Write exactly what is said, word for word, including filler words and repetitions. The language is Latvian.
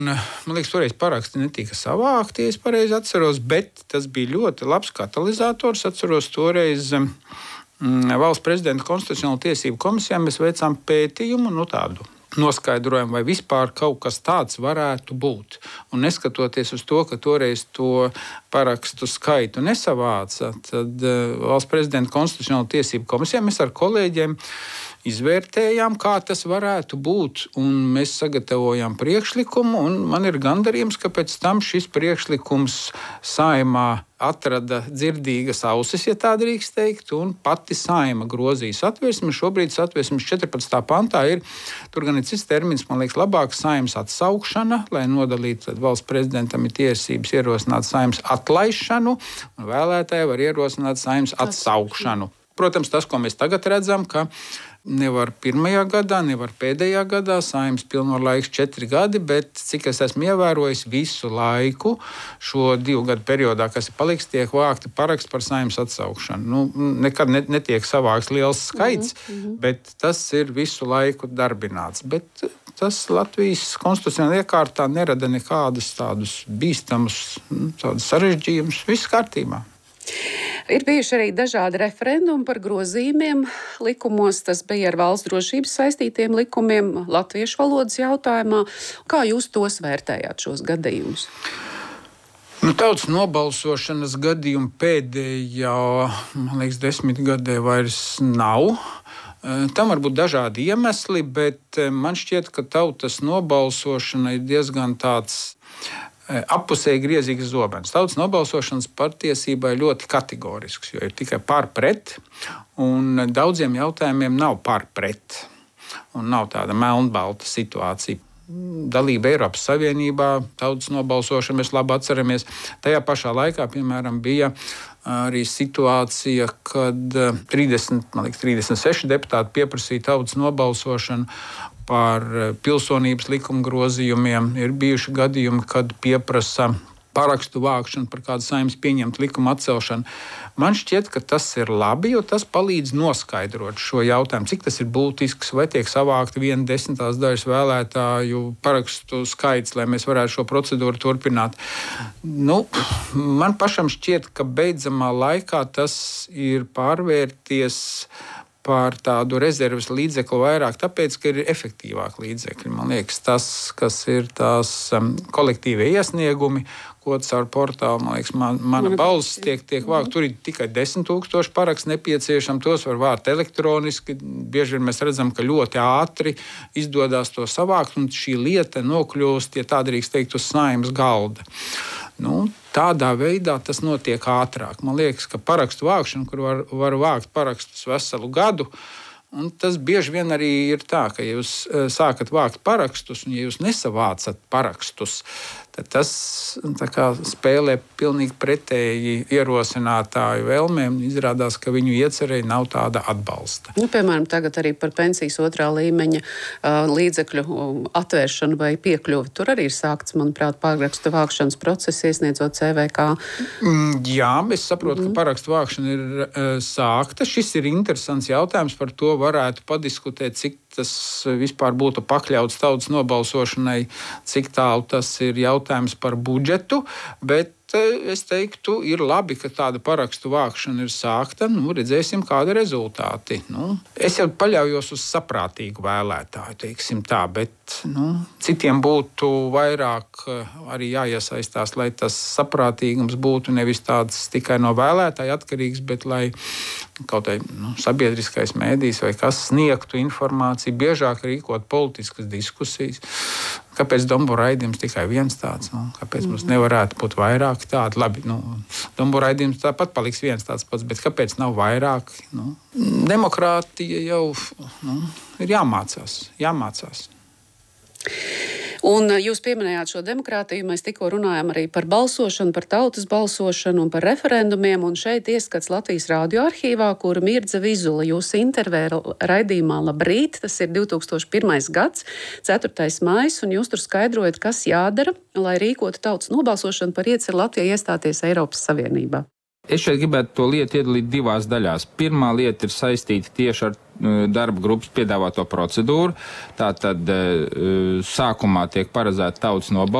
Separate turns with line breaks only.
Man liekas, toreiz paraksti netika savākti, ja es pareizi atceros, bet tas bija ļoti labs katalizators. Atceros, toreiz mm, Valsts prezidenta konstitucionālo tiesību komisijā mēs veicām pētījumu, nu tādu noskaidrojumu, vai vispār kaut kas tāds varētu būt. Un neskatoties uz to, ka toreiz to parakstu skaitu nesavāca, tad Valsts prezidenta konstitucionālo tiesību komisijā mēs ar kolēģiem izvērtējām, kā tas varētu būt, un mēs sagatavojām priekšlikumu, un man ir gandarījums, ka pēc tam šis priekšlikums Saeimā atrada dzirdīgas ausis, ja tā drīkst teikt, un pati Saeima grozīja Satversmi. Šobrīd Satversmes četrpadsmitajā pantā ir, tur gan ir cits termins, man liekas, labāk Saeimas atsaukšana, lai nodalītu, tad valsts prezidentam ir tiesības ierosināt Saeimas atlaišanu, un vēlētāji var ierosināt Saeimas atsaukšanu. Protams, tas, ko mēs tagad redzam, ka nevar pirmajā gadā, nevar pēdējā gadā, Saeimas pilnvarlaiks četri gadi, bet cik es esmu ievērojis visu laiku šo divu gadu periodā, kas ir paliks, tiek vākti paraksti par Saeimas atsaukšanu. Nu, nekad netiek savāks liels skaits, mm-hmm. bet tas ir visu laiku darbināts. Bet tas Latvijas konstitucionālajā iekārtā nerada nekādus tādus bīstamus, tādus sarežģījumus, viss kārtībā.
Ir bijuši arī dažādi referendumi par grozījumiem likumos. Tas bija ar valsts drošības saistītiem likumiem, latviešu valodas jautājumā. Kā jūs tos vērtējāt, šos gadījumus?
Nu, tautas nobalsošanas gadījumu pēdējā, man liekas, desmitgadē vairs nav. Tam var būt dažādi iemesli, bet man šķiet, ka tautas nobalsošana ir diezgan tāds appusēji griezīgs zobens. Tautas nobalsošanas patiesībā ir ļoti kategorisks, jo ir tikai par pret, un daudziem jautājumiem nav par pret, un nav tāda melnbalta situācija. Dalība Eiropas Savienībā, tautas nobalsošana, mēs labi atceramies. Tajā pašā laikā, piemēram, bija arī situācija, kad trīsdesmit, man liekas, trīsdesmit seši deputāti pieprasīja tautas nobalsošanu par pilsonības likuma grozījumiem. Ir bijuši gadījumi, kad pieprasa parakstu vākšanu par kādu Saeimas pieņemtu likumu atcelšanu. Man šķiet, ka tas ir labi, jo tas palīdz noskaidrot šo jautājumu, cik tas ir būtisks, vai tiek savākti viena desmitās daļas vēlētāju parakstu skaits, lai mēs varētu šo procedūru turpināt. Nu, man pašam šķiet, ka beidzamā laikā tas ir pārvērties par tādu rezerves līdzekli vairāk, tāpēc, ka ir efektīvāki līdzekļi. Man liekas, tas, kas ir tās um, kolektīvie iesniegumi, ko caur portālu, man liekas, man, mana balss tiek, tiek vākt. Tur ir tikai desmit tūkstoši parakstu nepieciešami, tos var vākt elektroniski. Bieži vien mēs redzam, ka ļoti ātri izdodas to savākt, un šī lieta nokļūst, ja tā drīkst teikt, uz Saeimas galda. Nu, tādā veidā tas notiek ātrāk. Man liekas, ka parakstu vākšana, kur var, var vākt parakstus veselu gadu, un tas bieži vien arī ir tā, ka ja jūs sākat vākt parakstus, un ja jūs nesavācat parakstus, tad tas kā, spēlē pilnīgi pretēji ierosinātāju vēlmēm. Izrādās, ka viņu iecerēji nav tāda atbalsta.
Nu, piemēram, tagad arī par pensijas otrā līmeņa uh, līdzekļu atvēršanu vai piekļuvi. Tur arī ir sākts, manuprāt, parakstu vākšanas process, iesniedzot C V K.
Mm, jā, es saprotu, mm. ka parakstu vākšana ir uh, sākta. Šis ir interesants jautājums, par to varētu padiskutēt, cik tas vispār būtu pakļauts tautas nobalsošanai, cik tālu tas ir jautājums par budžetu, bet es teiktu, ir labi, ka tāda parakstu vākšana ir sākta. Nu, redzēsim, kāda ir rezultāti. Nu, es jau paļaujos uz saprātīgu vēlētāju, teiksim tā, bet nu, citiem būtu vairāk arī jāiesaistās, lai tas saprātīgums būtu nevis tāds tikai no vēlētāja atkarīgs, bet lai kaut vai nu, sabiedriskais mēdījis vai kas sniegtu informāciju, biežāk rīkot politiskas diskusijas. Kāpēc Dombu raidījums tikai viens tāds? Nu, kāpēc mums nevarētu būt vairāk tādu? Labi, nu, Dombu raidījums tāpat paliks viens tāds pats, bet kāpēc nav vairāk? Nu, demokrātija jau nu, ir jāmācās, jāmācās.
Un jūs pieminējāt šo demokrātiju, mēs tikko runājam arī par balsošanu, par tautas balsošanu un par referendumiem, un šeit ieskats Latvijas radio arhīvā, kura Mirdza Vizula jūs intervēra raidījumā Labrīt, tas ir divi tūkstoši pirmais gads, ceturtais maijs, un jūs tur skaidrojat, kas jādara, lai rīkotu tautas nobalsošanu par ieceru Latvijai iestāties Eiropas Savienībā.
Es šeit gribētu to lietu iedalīt divās daļās. Pirmā lieta ir saistīta tieši ar darba grupas piedāvāto procedūru. Tātad sākumā tiek paredzēta tautas nobalsošana.